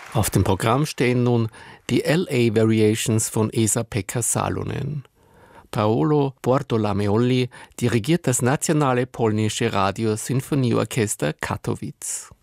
Auf dem Programm stehen nun die LA Variations von Esa-Pekka Salonen. Paolo Bortolomeoli dirigiert das nationale polnische Radio-Sinfonieorchester Katowice.